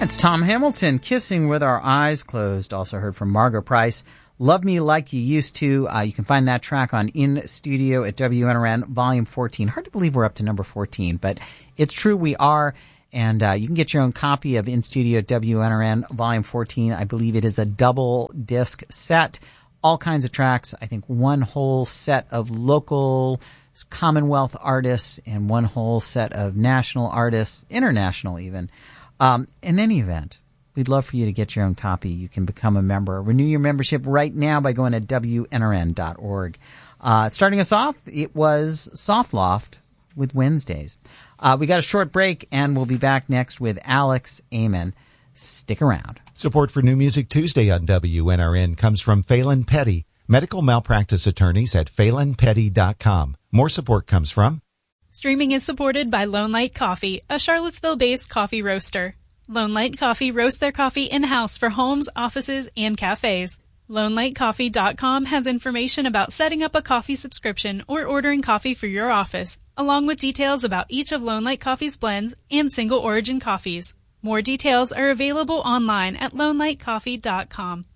That's Tom Hamilton, Kissing with Our Eyes Closed. Also heard from Margo Price, Love Me Like You Used To. You can find that track on In Studio at WNRN Volume 14. Hard to believe we're up to number 14, but it's true we are. And you can get your own copy of In Studio at WNRN Volume 14. I believe it is a double disc set. All kinds of tracks. I think one whole set of local Commonwealth artists and one whole set of national artists, international even. In any event, we'd love for you to get your own copy. You can become a member. Renew your membership right now by going to WNRN.org. Starting us off, it was Soft Loft with Wednesdays. We got a short break, and we'll be back next with Alex Amen. Stick around. Support for New Music Tuesday on WNRN comes from Phelan Petty, medical malpractice attorneys at PhelanPetty.com. More support comes from... Streaming is supported by Lone Light Coffee, a Charlottesville-based coffee roaster. Lone Light Coffee roasts their coffee in-house for homes, offices, and cafes. LoneLightCoffee.com has information about setting up a coffee subscription or ordering coffee for your office, along with details about each of Lone Light Coffee's blends and single origin coffees. More details are available online at LoneLightCoffee.com.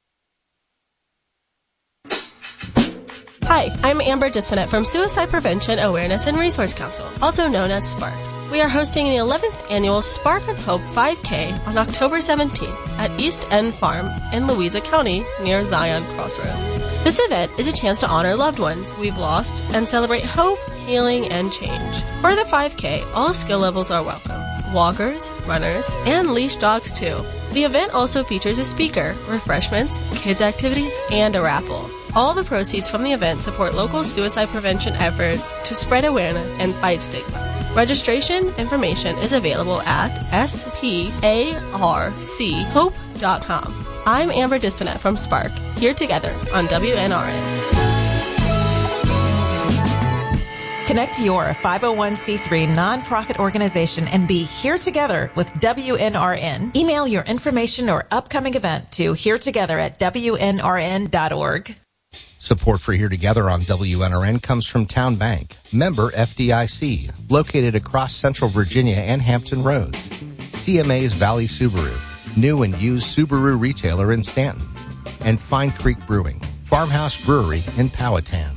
Hi, I'm Amber Dispinet from Suicide Prevention Awareness and Resource Council, also known as SPARK. We are hosting the 11th annual Spark of Hope 5K on October 17th at East End Farm in Louisa County near Zion Crossroads. This event is a chance to honor loved ones we've lost and celebrate hope, healing, and change. For the 5K, all skill levels are welcome. Walkers, runners, and leash dogs too. The event also features a speaker, refreshments, kids activities, and a raffle. All the proceeds from the event support local suicide prevention efforts to spread awareness and fight stigma. Registration information is available at sparchope.com. I'm Amber Dispinet from Spark, here together on WNRN. Connect your 501c3 nonprofit organization and be here together with WNRN. Email your information or upcoming event to heretogether@WNRN.org. Support for Here Together on WNRN comes from Town Bank, member FDIC, located across Central Virginia and Hampton Roads. CMA's Valley Subaru, new and used Subaru retailer in Stanton. And Fine Creek Brewing, Farmhouse Brewery in Powhatan.